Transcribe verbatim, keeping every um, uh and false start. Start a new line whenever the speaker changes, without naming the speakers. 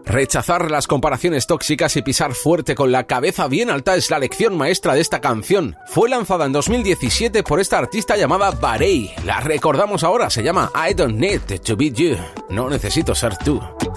Rechazar las comparaciones tóxicas y pisar fuerte con la cabeza bien alta es la lección maestra de esta canción. Fue lanzada en dos mil diecisiete por esta artista llamada Barei. La recordamos ahora, se llama I Don't Need to Be You. No necesito ser tú.